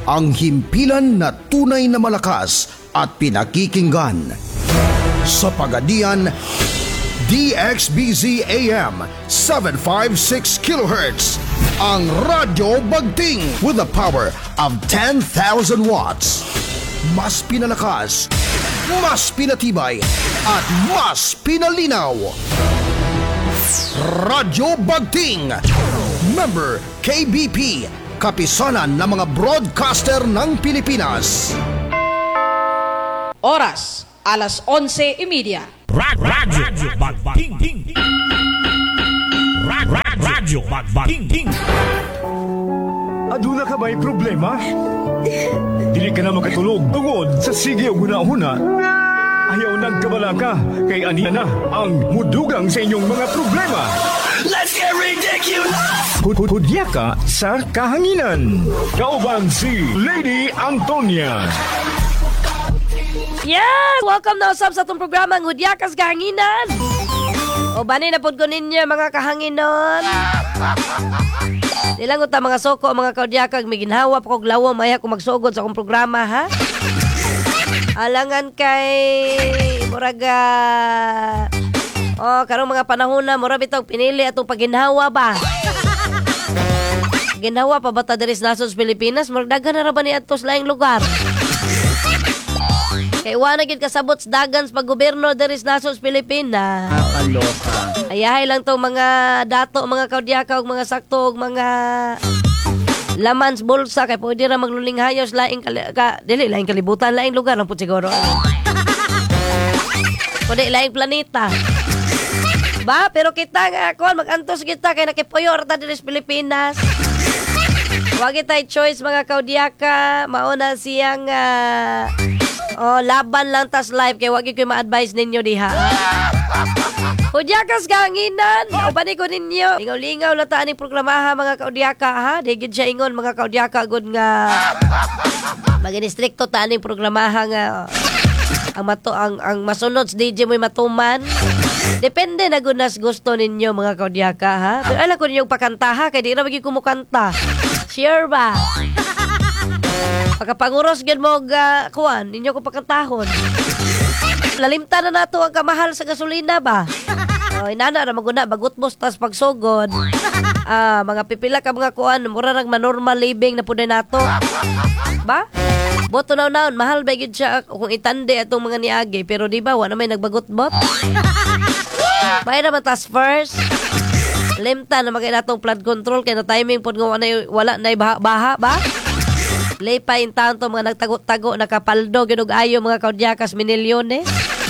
ang himpilan na tunay na malakas at pinakikinggan. Sa Pagadian, DXBZ AM 756 kHz, ang Radyo Bagting with the power of 10,000 watts. Mas pinalakas, mas pinatibay, at mas pinalinaw. Radyo Bagting, member KBP, kapisanan ng mga broadcaster ng Pilipinas. Oras, alas 11:30. Radyo Bagting. Radyo Bagting. Aduna ka ba'y problema? Dili ka na makatulog tungod sa sige o guna-huna. Ayaw nagkabala ka kay anina na ang mudugang sa inyong mga problema. Let's get ridiculous! Hudya ka sa kahanginan. Kauban si Lady Antonia. Yes! Welcome na usap sa itong programa ang Hudyakas Kahanginan. O bani na po ko ninyo mga kahanginan. Nilang uta mga soko, mga kaudyakag, may ginhawa pa kong lawa, maya kung magsugod sa akong programa, ha? Alangan kay muraga karong mga panahon na mura bitong pinili atong pagginhawa ba? Ginhawa pa ba ta diri sa nasod Pilipinas? Muragdagan na ra ba ni atos laing lugar? Kay wa na gid kasabot sa dagan sa paggobyerno diri sa nasod Pilipinas. Kaloka. Ayahay lang tong mga dato, mga kaudyaka, mga sakto, mga laman sa bulsa kay pwede ra magluling hayos laing dili laing kalibutan, laing lugar lang po siguro. Pwede laing planeta. Ba, pero kita nga kon magantos kita kay nakipuyor ta diri sa Pilipinas. Wa kita choice mga kaudyaka, mao na siyang laban lang tas life kay wag ko ma-advise ninyo diha. Hudyakas Kahanginan, ubani ko ninyo. Lingaw-lingaw lang taan yung programaha mga kaudyaka, ha? Digid siya ingon mga kaudyaka, good nga. Maginistrikto taan yung programaha nga. Ang masunod sa DJ mo'y matuman. Depende na gunas gusto ninyo mga kaudyaka, ha? Pero alam ko ninyong pakanta, ha? Kaya di na magiging kumukanta. Sure ba? Pagkapanguros gan mo kuwan, ninyo ko pakantahon. Lalimta na nato ang kamahal sa gasolina ba? Inana na maguna bagutbos tas pagsugod. Mga pipila ka mga kuan, mura rang manormal living na puday nato. Ba? Boto naon mahal ba gyud siya kung itande atong mga niagi, pero di ba wa na may nagbagutbot? May naman tas first. Limta na magay natong flood control kay na timing pud nga wala na baha ba? Lepay in town to mga nagtago-tago nakapaldo ginog ayo mga kaudyakas minilyones.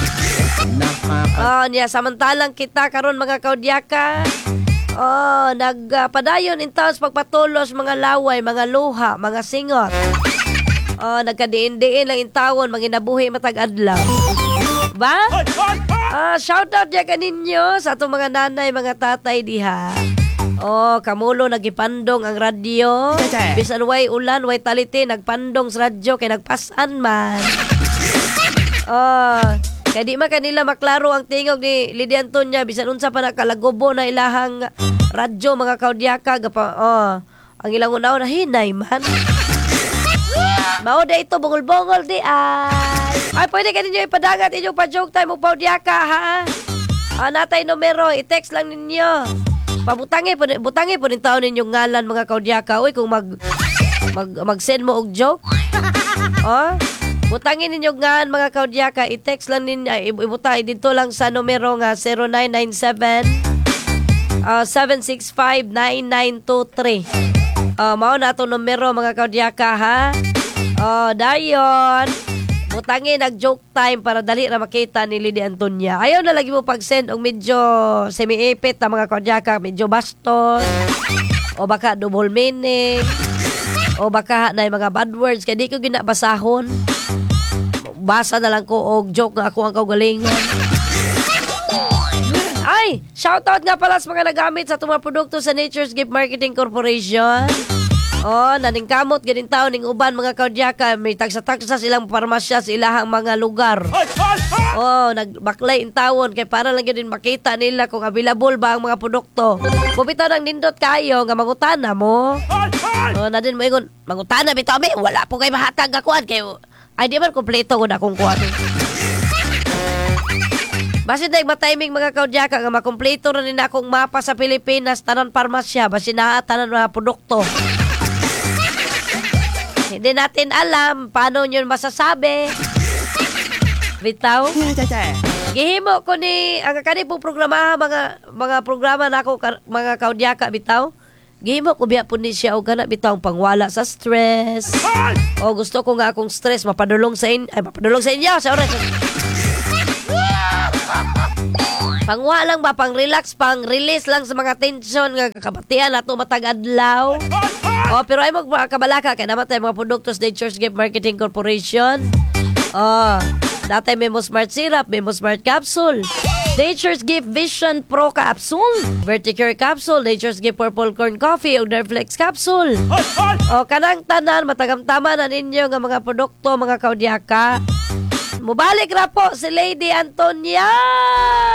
Niya samantalang kita karon mga kaudyaka. Nagpadayon in town sa pagpatulos mga laway, mga luha, mga singot. Nagkadiin-diin lang in tawon manginabuhi matag adlaw. Ba? Shout out ya kaninyo sa atong mga nanay, mga tatay diha. Kamulo nagipandong ang radyo. Bisan way ulan, way taliti, nagpandong sa radyo kay nagpasan man. Kaya di man kanila maklaro ang tingog ni Lydia Antonia, bisan unsa pa nakalagobo na ilahang radyo mga kaudyaka ang ilang unaw na hinay man. Mao da ito bungol-bungol di ay pwede kaninyo ipadagat inyong pa-joke time o paudyaka ha. Natay numero, i-text lang ninyo. Butangi po rin taon ninyong ngalan mga kaudyaka. Uy, kung mag-send mo og joke. Butangin ninyong ngalan mga kaudyaka. I-text lang ninyo. Ibutay dito lang sa numero nga 0997 765-9923. Mao na itong numero mga kaudyaka ha. Dayon. Butangi nag-joke time para dali na makita ni Lydia Antonia. Ayaw na lagi mo pag-send og medyo semi-epit na mga kaudyaka, medyo bastos, o baka double meaning, o baka na mga bad words, kaya di ko ginabasahon. Basa na lang ko og joke nga ako ang kaugalingan. Ay, shoutout nga pala sa mga nagamit sa itong mga produkto sa Nature's Gift Marketing Corporation. Naningkamot ganin taon ning uban mga kaudyaka, may tagsa-tagsa silang parmasya sa ilahang mga lugar. Nagbaklay in tawon kay para lang din makita nila kung available ba ang mga produkto. Bumitaw ng nindot kayo nga mangutana mo. O na din mo ingon, mangutana bitaw mi, wala po kay mahatag nga kuan kay ay di man kompleto ko na kung kuan. Basin day matiming mga kaudyaka nga makompleto na rin akong mapa sa Pilipinas, tanan parmasya, basin na tanan mga produkto. Hindi natin alam paano yun masasabi. Bitaw. Gihimo ko ni ang kanipong programa mga programa nako mga kaudyaka bitaw. Gihimo ko biya po ni siya og kana bitaw pangwala sa stress. O gusto ko nga akong stress mapadulong sa inyo sa oras. Pangwa lang ba, pang relax, pang release lang sa mga tension nga kabatian nato matag adlaw. Oh, pero ay mo kabalaka kay namatay mga produktos sa Church Gift Marketing Corporation. Oh, dati Memo Smart Syrup, Memo Smart Capsule, Nature's Gift Vision Pro Capsule, Verticure Capsule, Nature's Gift Purple Corn Coffee, ug Nerflex Capsule. O kanang tanan matagamtama na ninyo nga mga produkto mga kaudyaka. Mubalik ra po si Lady Antonia.